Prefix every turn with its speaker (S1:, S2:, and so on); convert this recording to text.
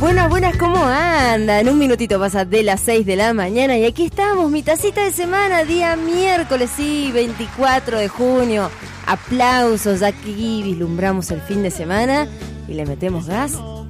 S1: Buenas, buenas, ¿cómo andan? Un minutito pasa de las 6 de la mañana y aquí estamos, mi tacita de semana, día miércoles, sí, 24 de junio. Aplausos, aquí vislumbramos el fin de semana y le metemos gas